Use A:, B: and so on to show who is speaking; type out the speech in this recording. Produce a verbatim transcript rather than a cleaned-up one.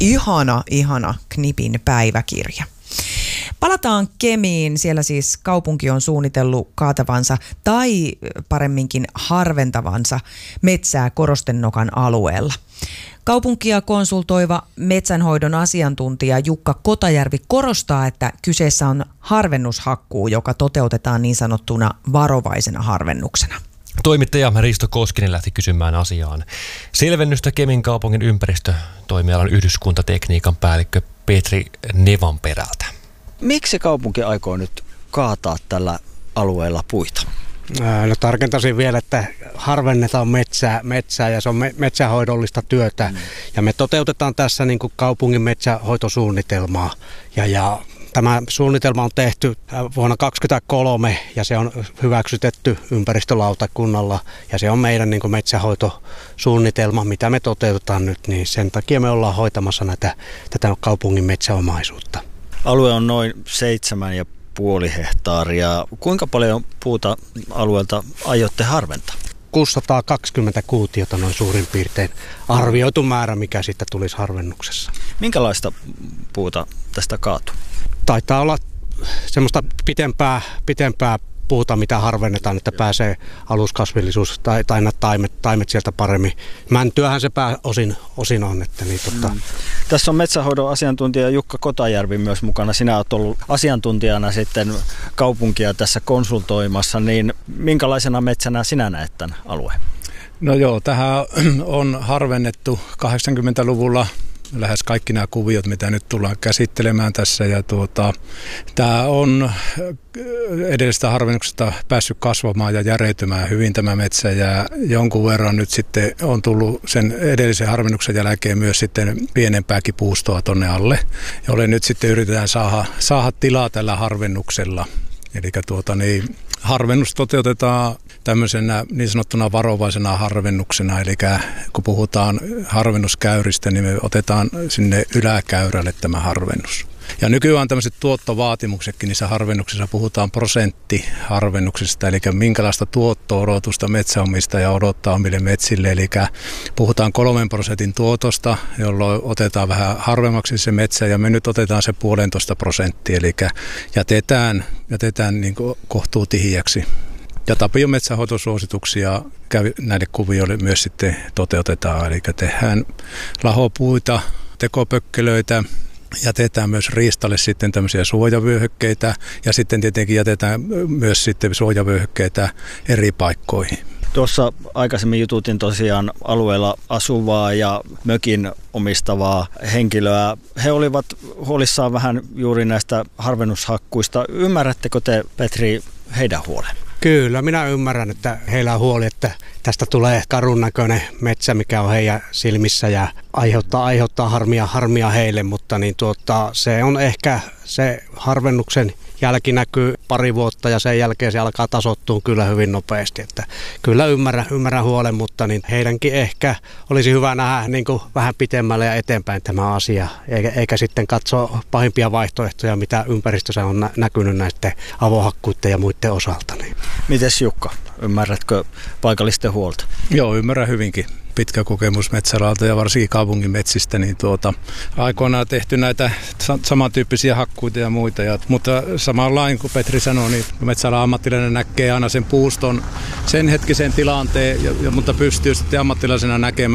A: Ihana, ihana Knipin päiväkirja. Palataan Kemiin. Siellä siis kaupunki on suunnitellut kaatavansa tai paremminkin harventavansa metsää Korostennokan alueella. Kaupunkia konsultoiva metsänhoidon asiantuntija Jukka Kotajärvi korostaa, että kyseessä on harvennushakkuu, joka toteutetaan niin sanottuna varovaisena harvennuksena.
B: Toimittaja Risto Koskinen lähti kysymään asiaan selvennystä Kemin kaupungin ympäristötoimialan yhdyskuntatekniikan päällikkö Petri Nevanperältä.
C: Miksi kaupunki aikoo nyt kaataa tällä alueella puita?
D: No tarkentaisin vielä, että harvennetaan metsää, metsää ja se on metsähoidollista työtä. Mm. Ja me toteutetaan tässä niin kuin kaupungin metsähoitosuunnitelmaa. Ja, ja tämä suunnitelma on tehty vuonna kaksituhattakaksikymmentäkolme ja se on hyväksytetty ympäristölautakunnalla. Ja se on meidän niin kuin metsähoitosuunnitelma, mitä me toteutetaan nyt. Niin sen takia me ollaan hoitamassa näitä, tätä kaupungin metsäomaisuutta.
C: Alue on noin seitsemän ja puoli hehtaaria. Kuinka paljon puuta alueelta aiotte harventaa?
D: kuusisataakaksikymmentä kuutiota noin suurin piirtein arvioitu määrä, mikä siitä tulisi harvennuksessa.
C: Minkälaista puuta tästä kaatuu?
D: Taitaa olla semmoista pitempää, pitempää puuta, mitä harvennetaan, että pääsee aluskasvillisuus tai, tai taimet, taimet sieltä paremmin. Mäntyähän se pääosin osin on. Että niin, totta. Mm.
C: Tässä on metsänhoidon asiantuntija Jukka Kotajärvi myös mukana. Sinä olet ollut asiantuntijana sitten kaupunkia tässä konsultoimassa, niin minkälaisena metsänä sinä näet tämän alueen?
E: No joo, tähän on harvennettu kahdeksankymmentäluvulla lähes kaikki nämä kuviot, mitä nyt tullaan käsittelemään tässä. Ja tuota, tämä on edellisestä harvennuksesta päässyt kasvamaan ja järeytymään hyvin tämä metsä. Ja jonkun verran nyt sitten on tullut sen edellisen harvennuksen jälkeen myös sitten pienempääkin puustoa tonne alle. Ja olen nyt sitten yritetään saada, saada tilaa tällä harvennuksella. Eli tuota, niin, harvennus toteutetaan tämmöisenä niin sanottuna varovaisena harvennuksena, eli kun puhutaan harvennuskäyristä, niin me otetaan sinne yläkäyrälle tämä harvennus. Ja nykyään tämmöiset tuottovaatimuksetkin niissä harvennuksissa puhutaan prosenttiharvennuksista, eli minkälaista tuotto-odotusta metsäomistaja odottaa omille metsille. Eli puhutaan kolmen prosentin tuotosta, jolloin otetaan vähän harvemmaksi se metsä, ja me nyt otetaan se puolentoista prosenttia, eli jätetään, jätetään niin kuin kohtuutihiäksi. Ja Tapion metsähoitosuosituksia näille kuvioille myös sitten toteutetaan, eli tehdään lahopuita, tekopökkelöitä, jätetään myös riistalle sitten tämmöisiä suojavyöhykkeitä ja sitten tietenkin jätetään myös sitten suojavyöhykkeitä eri paikkoihin.
C: Tuossa aikaisemmin jututin tosiaan alueella asuvaa ja mökin omistavaa henkilöä. He olivat huolissaan vähän juuri näistä harvennushakkuista. Ymmärrättekö te, Petri, heidän huolen?
D: Kyllä, minä ymmärrän, että heillä on huoli, että tästä tulee karun näköinen metsä, mikä on heidän silmissä ja aiheuttaa, aiheuttaa harmia, harmia heille, mutta niin tuota, se on ehkä se harvennuksen jälki näkyy pari vuotta ja sen jälkeen se alkaa tasoittua kyllä hyvin nopeasti. Että kyllä ymmärrän, ymmärrän huolen, mutta niin heidänkin ehkä olisi hyvä nähdä niin kuin vähän pitemmälle ja eteenpäin tämä asia, eikä, eikä sitten katsoa pahimpia vaihtoehtoja, mitä ympäristössä on nä- näkynyt näiden avohakkuiden ja muiden osalta. Niin.
C: Mites Jukka, ymmärrätkö paikallisten huolta?
E: Joo, ymmärrän hyvinkin. Pitkä kokemus metsäalalta ja varsinkin kaupungin metsistä, niin tuota, aikoinaan tehty näitä samantyyppisiä hakkuita ja muita. Ja, mutta samanlain kuin Petri sanoi, niin metsäalan ammattilainen näkee aina sen puuston, sen hetkisen tilanteen, ja, mutta pystyy sitten ammattilaisena näkemään